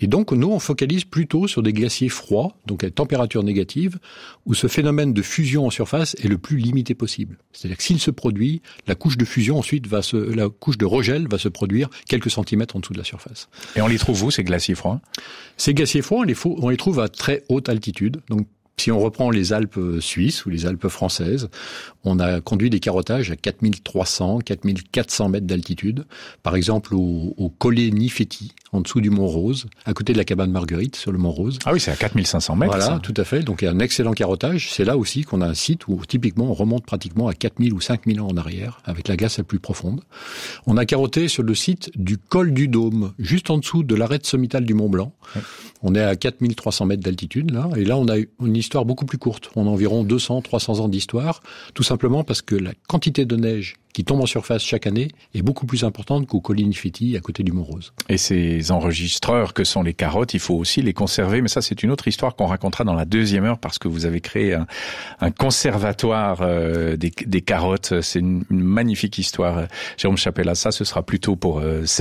Et donc, nous, on focalise plutôt sur des glaciers froids, donc à température négative, où ce phénomène de fusion en surface est le plus limité possible. C'est-à-dire que s'il se produit, la couche de fusion ensuite la couche de regel va se produire quelques centimètres en dessous de la surface. Et on les trouve où, ces glaciers froids? Ces glaciers froids, on les trouve à très haute altitude. Donc, si on reprend les Alpes suisses ou les Alpes françaises, on a conduit des carottages à 4300, 4400 mètres d'altitude. Par exemple, au Colle Nifetti, en dessous du Mont Rose, à côté de la cabane Marguerite, sur le Mont Rose. Ah oui, c'est à 4500 mètres. Voilà, ça. tout à fait. Donc, il y a un excellent carottage. C'est là aussi qu'on a un site où, typiquement, on remonte pratiquement à 4000 ou 5000 ans en arrière, avec la glace la plus profonde. On a carotté sur le site du Col du Dôme, juste en dessous de l'arête sommitale du Mont Blanc. Oui. On est à 4300 mètres d'altitude, là. Et là, on a une histoire beaucoup plus courte. On a environ 200, 300 ans d'histoire. Tout simplement parce que la quantité de neige qui tombe en surface chaque année est beaucoup plus importante qu'au Colle Nifetti, à côté du Mont Rose. Et ces enregistreurs que sont les carottes, il faut aussi les conserver. Mais ça, c'est une autre histoire qu'on racontera dans la deuxième heure, parce que vous avez créé un conservatoire des carottes. C'est une magnifique histoire, Jérôme Chapella. Ça, ce sera plutôt pour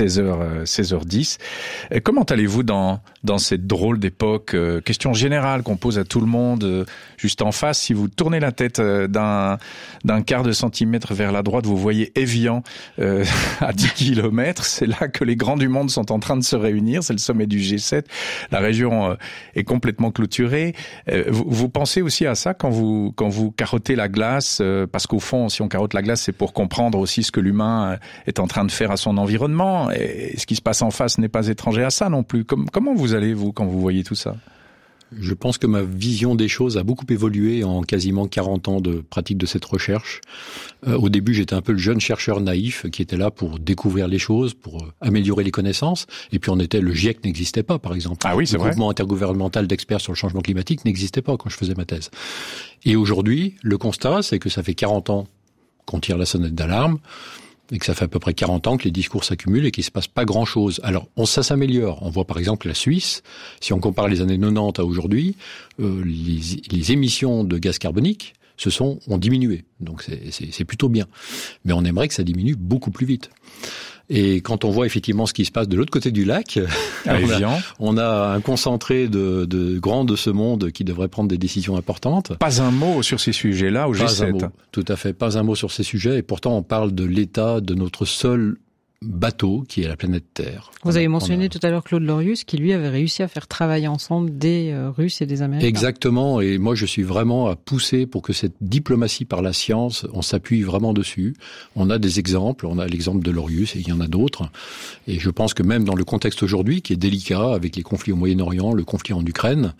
16h10. Comment allez-vous dans cette drôle d'époque? Question générale qu'on pose à tout le monde, juste en face. Si vous tournez la tête d'un quart de centimètre vers la droite, vous voyez Évian à 10 km. C'est là que les grands du monde sont en train de se réunir. C'est le sommet du G7. La région est complètement clôturée. Vous pensez aussi à ça quand vous carottez la glace, parce qu'au fond, si on carotte la glace, c'est pour comprendre aussi ce que l'humain est en train de faire à son environnement. Et ce qui se passe en face n'est pas étranger à ça non plus. Comment vous allez, vous, quand vous voyez tout ça? Je pense que ma vision des choses a beaucoup évolué en quasiment 40 ans de pratique de cette recherche. Au début, j'étais un peu le jeune chercheur naïf qui était là pour découvrir les choses, pour améliorer les connaissances. Et puis le GIEC n'existait pas, par exemple. Ah oui, c'est vrai. Le groupement intergouvernemental d'experts sur le changement climatique n'existait pas quand je faisais ma thèse. Et aujourd'hui, le constat, c'est que ça fait 40 ans qu'on tire la sonnette d'alarme, et que ça fait à peu près 40 ans que les discours s'accumulent et qu'il se passe pas grand-chose. Alors, ça s'améliore. On voit par exemple la Suisse, si on compare les années 90 à aujourd'hui, les émissions de gaz carbonique ont diminué. Donc c'est plutôt bien. Mais on aimerait que ça diminue beaucoup plus vite. Et quand on voit effectivement ce qui se passe de l'autre côté du lac, on a un concentré de grands de ce monde qui devrait prendre des décisions importantes. Pas un mot sur ces sujets-là au G7. Pas un mot, tout à fait, pas un mot sur ces sujets. Et pourtant, on parle de l'état de notre seul bateau qui est la planète Terre. Vous avez mentionné tout à l'heure Claude Lorius qui lui avait réussi à faire travailler ensemble des Russes et des Américains. Exactement, et moi je suis vraiment à pousser pour que cette diplomatie par la science, on s'appuie vraiment dessus. On a des exemples, on a l'exemple de Lorius et il y en a d'autres. Et je pense que même dans le contexte aujourd'hui qui est délicat avec les conflits au Moyen-Orient, le conflit en Ukraine,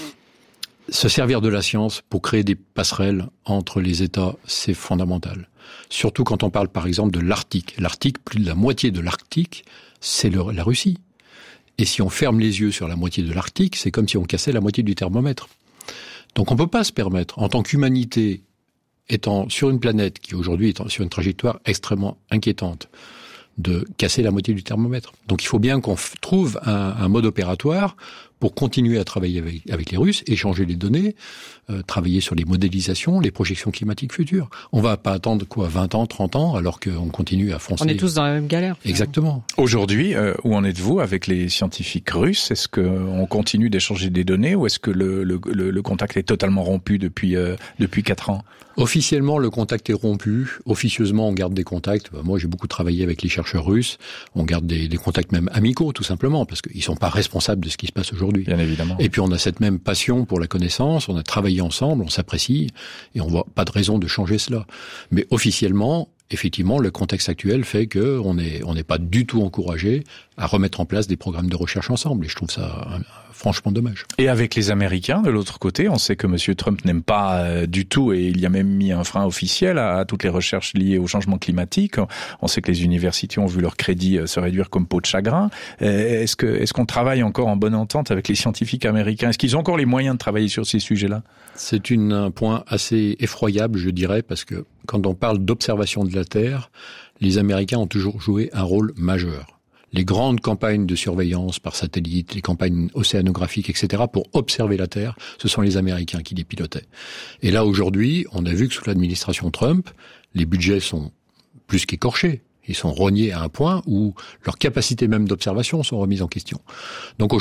se servir de la science pour créer des passerelles entre les États, c'est fondamental. Surtout quand on parle par exemple de l'Arctique. L'Arctique, plus de la moitié de l'Arctique, c'est la Russie. Et si on ferme les yeux sur la moitié de l'Arctique, c'est comme si on cassait la moitié du thermomètre. Donc on peut pas se permettre, en tant qu'humanité, étant sur une planète qui aujourd'hui est sur une trajectoire extrêmement inquiétante, de casser la moitié du thermomètre. Donc il faut bien qu'on trouve un mode opératoire pour continuer à travailler avec les Russes, échanger les données, travailler sur les modélisations, les projections climatiques futures. On va pas attendre 20 ans, 30 ans, alors qu'on continue à foncer. On est tous dans la même galère. Exactement. Aujourd'hui, où en êtes-vous avec les scientifiques russes? Est-ce qu'on continue d'échanger des données ou est-ce que le contact est totalement rompu depuis 4 ans? Officiellement, le contact est rompu. Officieusement, on garde des contacts. Moi, j'ai beaucoup travaillé avec les chercheurs russes. On garde des contacts même amicaux, tout simplement, parce qu'ils sont pas responsables de ce qui se passe aujourd'hui. Bien évidemment. Et puis, on a cette même passion pour la connaissance. On a travaillé ensemble, on s'apprécie, et on voit pas de raison de changer cela. Mais officiellement, effectivement, le contexte actuel fait que on n'est pas du tout encouragé à remettre en place des programmes de recherche ensemble. Et je trouve ça franchement dommage. Et avec les Américains, de l'autre côté, on sait que M. Trump n'aime pas du tout, et il y a même mis un frein officiel à toutes les recherches liées au changement climatique. On sait que les universités ont vu leur crédit se réduire comme peau de chagrin. Est-ce qu'on travaille encore en bonne entente avec les scientifiques américains? Est-ce qu'ils ont encore les moyens de travailler sur ces sujets-là? C'est un point assez effroyable, je dirais, parce que quand on parle d'observation de la Terre, les Américains ont toujours joué un rôle majeur. Les grandes campagnes de surveillance par satellite, les campagnes océanographiques, etc., pour observer la Terre, ce sont les Américains qui les pilotaient. Et là, aujourd'hui, on a vu que sous l'administration Trump, les budgets sont plus qu'écorchés. Ils sont rognés à un point où leurs capacités même d'observation sont remises en question. Donc